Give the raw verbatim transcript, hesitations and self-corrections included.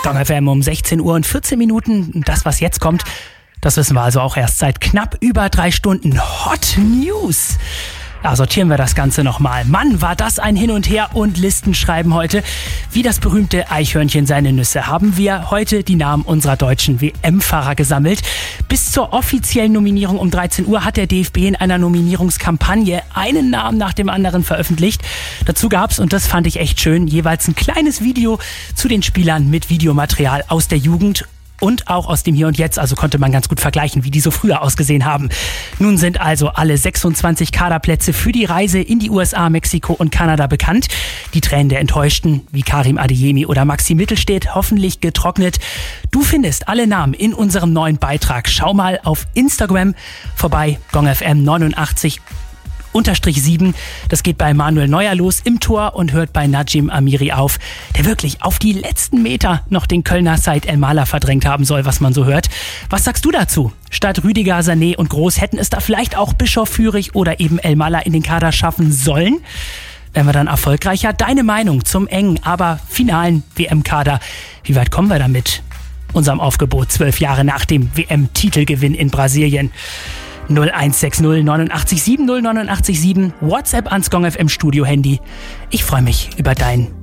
Gong F M um sechzehn Uhr und vierzehn Minuten. Das, was jetzt kommt, das wissen wir also auch erst seit knapp über drei Stunden. Hot News. Ja, sortieren wir das Ganze nochmal. Mann, war das ein Hin und Her und Listen schreiben heute. Wie das berühmte Eichhörnchen seine Nüsse haben wir heute die Namen unserer deutschen W M-Fahrer gesammelt. Bis zur offiziellen Nominierung um dreizehn Uhr hat der D F B in einer Nominierungskampagne einen Namen nach dem anderen veröffentlicht. Dazu gab's, und das fand ich echt schön, jeweils ein kleines Video zu den Spielern mit Videomaterial aus der Jugend und auch aus dem Hier und Jetzt, also konnte man ganz gut vergleichen, wie die so früher ausgesehen haben. Nun sind also alle sechsundzwanzig Kaderplätze für die Reise in die U S A, Mexiko und Kanada bekannt. Die Tränen der Enttäuschten, wie Karim Adeyemi oder Maxi Mittelstädt, hoffentlich getrocknet. Du findest alle Namen in unserem neuen Beitrag. Schau mal auf Instagram vorbei, Gong F M neunundachtzig unterstrich sieben. Das geht bei Manuel Neuer los im Tor und hört bei Najim Amiri auf, der wirklich auf die letzten Meter noch den Kölner Said El-Mala verdrängt haben soll, was man so hört. Was sagst du dazu? Statt Rüdiger, Sané und Groß hätten es da vielleicht auch Bischof, Führig oder eben El-Mala in den Kader schaffen sollen? Wären wir dann erfolgreicher? Deine Meinung zum engen, aber finalen W M-Kader. Wie weit kommen wir damit? Unserem Aufgebot zwölf Jahre nach dem W M-Titelgewinn in Brasilien. null eins sechs null neun acht sieben null neun acht sieben, WhatsApp ans Gong F M Studio Handy. Ich freue mich über dein